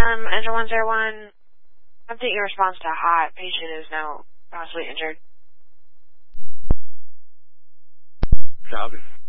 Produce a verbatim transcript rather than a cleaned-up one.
Um, Engine one zero one, update your response to hot. Patient is now possibly injured. Copy.